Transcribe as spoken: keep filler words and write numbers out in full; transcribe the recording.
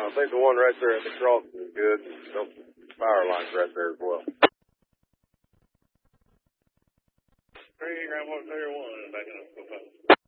I think the one right there at the crossing is good. Those power lines right there as well. Three, Grand Forks, Area one, backing up.